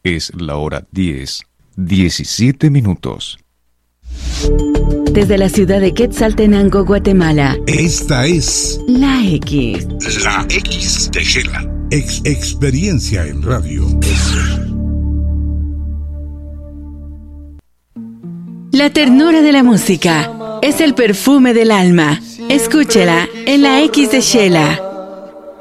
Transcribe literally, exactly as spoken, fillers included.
Es la hora diez, diecisiete minutos. Desde la ciudad de Quetzaltenango, Guatemala. Esta es La X. La X de Shela. Ex experiencia en radio. La ternura de la música es el perfume del alma. Escúchela en La X de Shela.